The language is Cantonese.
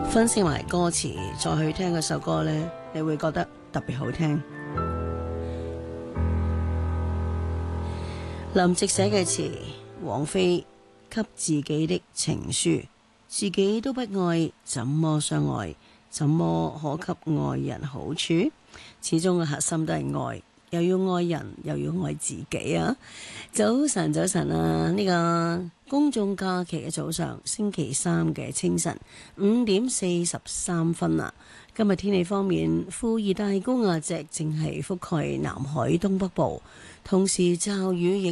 分析埋歌詞再去聽嗰首歌呢，你會覺得特別好聽。林夕寫嘅詞，王菲給自己的情書，自己都不愛，怎麼相愛？怎麼可給愛人好處？始終嘅核心都係愛，又要愛人，又要愛自己啊！早晨，早晨啊！呢個公眾假期嘅早上，星期三嘅清晨5:43啦。今日天氣方面，副熱帶高壓脊正係覆蓋南海東北部，同時驟雨影